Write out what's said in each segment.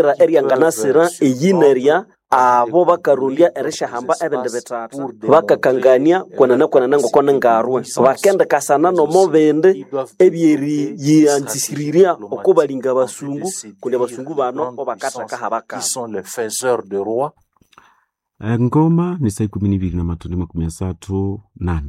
area nganasira eyineria abo bakarundia erishahamba ebende betata bakakangania kwanana ngokona ngarwe bakende kasana no mobende ebyeri yianzisiriria okubalinga basungu kundi basungu bano obakata kahabaka qui sont les faiseurs de roi. Ngoma ni saa 12:38.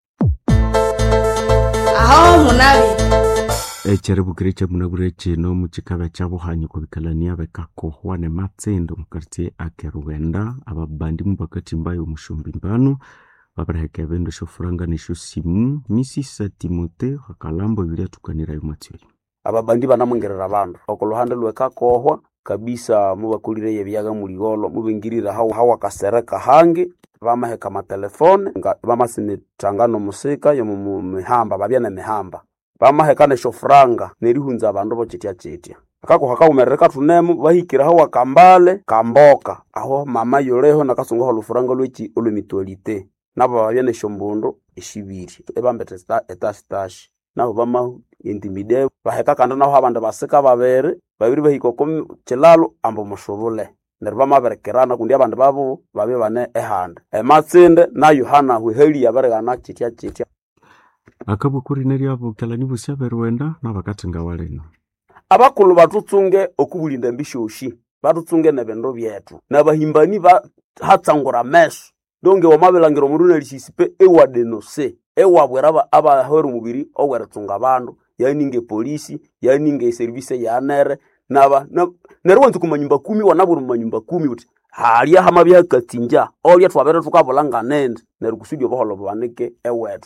Aho munabi Echerebukire cha munabure chino muchikaba chabuhanyi kubikalania bekakohwa ne matsendo mukartie akerugenda ababandi mubakati mbayo mushumbi mbano babaraheke bendo shofuranga nisho simu misisa Timote hakalambo yule tukanira yumatiri ababandi banamwengerera abantu okuluhande lwekakohwa kabisa mubakulire yebyaga muligolo mubingirira hawa kasereka hangi bamaheka amatelefone bamasinitangano musika yo mu mihamba babyana mihamba bamahekane shofranga nerihunza abantu bo chitya akako hakaumereka tunemu bahikira hawa kambale kamboka aho mama yoleho nakasunga holufuranga lwechi olumitolite nabo babyana shombundu eshibiri ebambete etastash nabo bama intimide baheka kanda naho abandi basika babiri bahiko chilalo ambo mushobole nerba maberekerana kundi abandi babo babe bane ehanda ematsinde na Yohana hweheli yaberana chitya akabukuri neri abo kalani busia berwenda nabakatinga waleno abakulu batutsunge okubulinda mbishoshi batutsunge nebendo byetu nabahimbani ba hatsangura meso donge wamabelangiro muruna lishisipe ewadenose ewabwera abahoro mubiri oweretsunga abantu yaninge polisi yaninge service ya nere nerwanzu kumanyumba 10 wanaburu manyumba 10 uti haliya hamabya katinja olya twabere tukabulanga nende nerukusudio baholo banike ewetu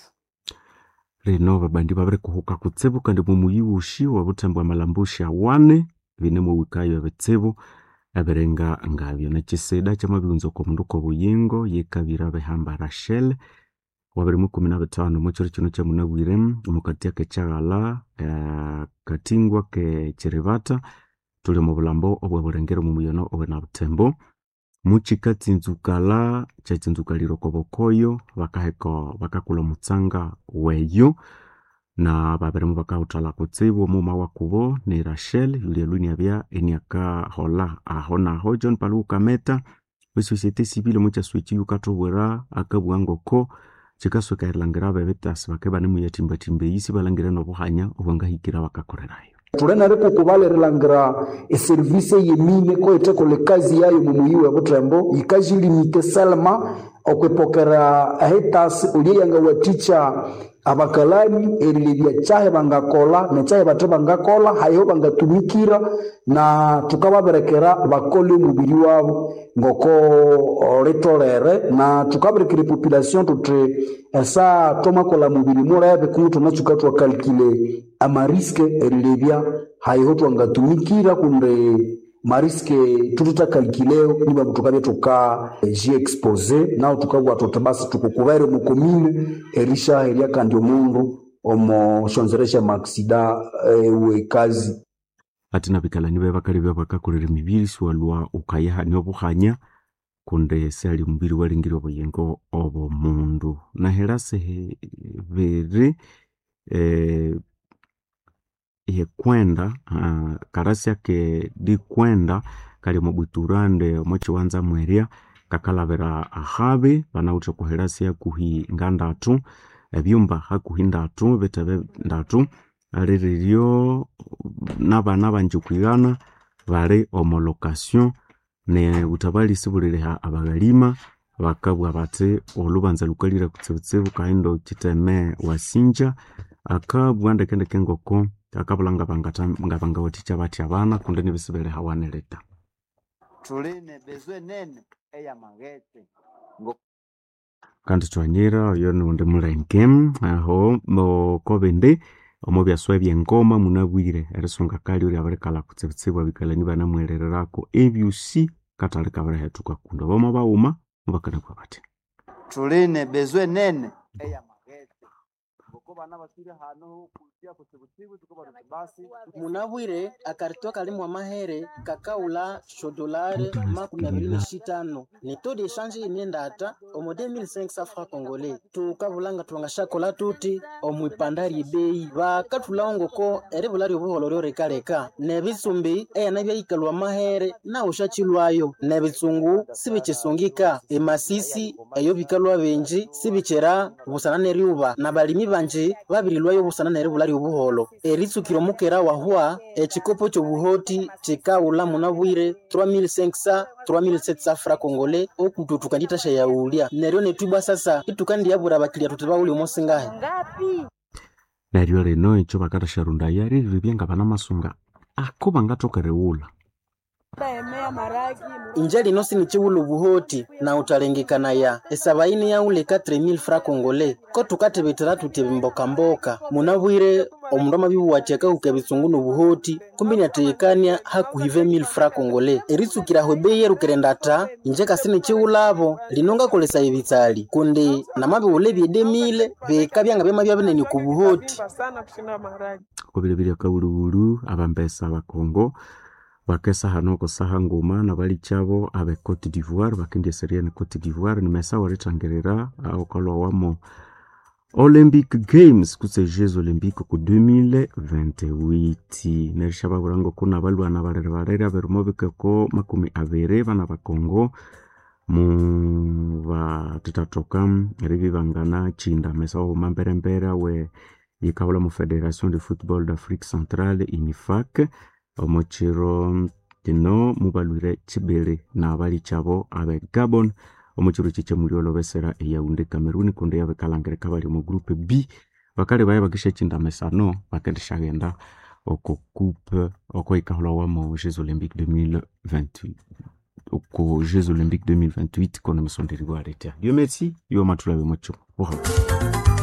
reno babandi babere kuhuka kutsebu kandi mumuyibushi wabutambwa malambusha wane binemo wikayo betsebu aberenga ngabyo na kiseda cyamabunzo ko munduko buyingo yekabira behamba Rachel wabere mu 15 mu cyoro kino cya munabwire umukati yake cyagala katingwa ke Cherevata tuli mu bulambo obwe burengero mu muyono obwe na butembo muchikati nzukala chatsinzukaliro kobokoyo bakakula mutsanga weyo na baberemo bakautala kutsibu mu mawakubo ni Rachel yule luni abya eniaka hola ahona ho John Paluka meta societe civile mucha switchi ukatobwera akabwangoko chikasweka ilangira bebetas bakebane mu yatimba timbe yisi balangira no buhanya obangahikira bakakorerayo tulena reko kubalerelangira service yemine ko etekole kazi yayo mumuyiwe butrembo ikaji limite salma okwepokera hetas uliyanga waticha abakalani erilebya chahe bangakola na chahe bate bangakola hayo bangatumikira na tukababerekera bakole mubiri wabo ngoko retolere na tukaberekera population tutre esa toma kola mubiri murebe kumuntu nachukatwa calculer amariske erilebya hayo twangatumikira kunde mariske tututa kalkileo niba mutukabye tuka expose nao tukagwa totabasi tukukubere mu commune erisha elia kandi omundu omo shonzeresha maksida we kazi atina bikalani bakali bakakurira mibiri swalwa ukayaha ni obuhanya kunde sali mubiri walingiro boyengo obo mundu na herase vere yekwenda karasia ke di kwenda kali mubuturande mochiwanza mweria kakalavera ahabe banaucha kuherasia kuhi ngandatu ebyumba hakuhindatu betebe ndatu aririo nabana banjukwigana bari homolocation ne utabali sibulireha abagalima bakabwa bate olubanza lukalira kutsebutsebu kaindo kiteme wasinja akabwanda kende kengoko akabulanga bangabanga waticha bati abana kundene bisibere hawaneleta tuline bezwe nene eya magete kandi twanyira yo nonde muline game aho mo kobende omobya swebye ngoma munabwire erisonga kali uri abarekala kutsebutsebu bikala ni bana mwerererako ABUC katale kabara hetuka kunda boma bauma mubakana kwa bati tuline bezwe nene eya magete ko bana basire hano kutia kutsibutsibu tuko basi munabwire akarito kalimwa mahere kakaula shodolare makumi abiri n'eshitano ni taux de change y'imyendata omu 2500 francs congolais tukabulanga twangashakola tuti omwipandari ebeyi bakatulangoko eribulari obuholo lyorekaleka nebisumbi eyana byayikalwa mahere nawe ushachilwayo nebitsungu sibikisungika emasisi eyo bikalwa benji sibichera busana neriuba na balimi banje babirilwayo busana neribulari obuholo eritsukiro mukera wahwa ekikopo ky'obuhoti kikaula munabwire 3500 francs congolais okututukandita shayaulia neryo netubwa sasa itukandiyabura bakilia tutibauli omosingahe neryo rino ekyo bakatasharunda yari ribyenga bana masunga ako bangatokerewula inje lino sinichiwula ubuhoti na utalengekana ya esabaini yaule 4000 francs congolais ko tukatebetera tutebimbokamboka munabwire omundu amabibu wacheka ukebitsungu n'ubuhoti kumbi natekania hakuhive 1000 francs congolais eritsukira hwebeye rukerendata inje kasinichiwulabo linonga kolesa ibitsali kundi namabiwule byedemile bekabyanga byamabya binene ku buhoti kubiribiri kaululu abambesa bakongo bakesa hano kosaha ngoma na bali chabo abe Cote d'Ivoire bakindi seriane Cote d'Ivoire ni mesa waritangerera okalo wamo Olympic Games kuse Jeux Olympiques ku 2028 nerishaba burango kuna balwana barera berumobike ko makumi abere bana bakongo mu ba tutatoka rivi bangana chinda mesa wo mamberembera we yikabula mu Fédération de Football d'Afrique Centrale INIFAC omochiro dino mubalwire chibere na abali chabo abe Gabon omochiro chiche muliolo besera Yaounde Cameroon kunde yabe kalangere kabali mu groupe B bakale baye bakishe chinda mesano bakendishagenda oko coupe oko ikahula wa mu Jeux Olympiques 2028 oko Jeux Olympiques 2028 kono mesonderi wa leta. Dieu merci yo matula be mocho.